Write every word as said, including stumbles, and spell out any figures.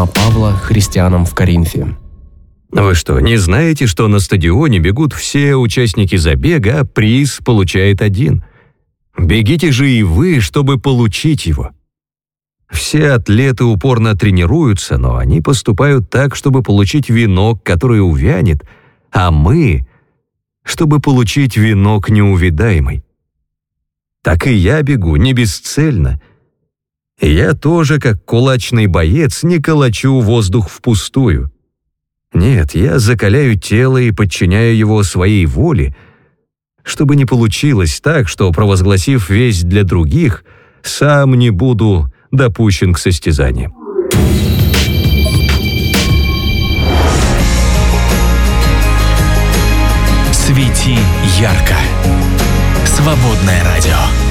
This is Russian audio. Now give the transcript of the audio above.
письма Павла христианам в Коринфе. Вы что, не знаете, что на стадионе бегут все участники забега, а приз получает один? Бегите же и вы, чтобы получить его. Все атлеты упорно тренируются, но они поступают так, чтобы получить венок, который увянет, а мы — чтобы получить венок неувядаемый. Так и я бегу не бесцельно. И я тоже, как кулачный боец, не колочу воздух впустую. Нет, я закаляю тело и подчиняю его своей воле, чтобы не получилось так, что, провозгласив весть для других, сам не буду допущен к состязаниям. Свети ярко. Свободное радио.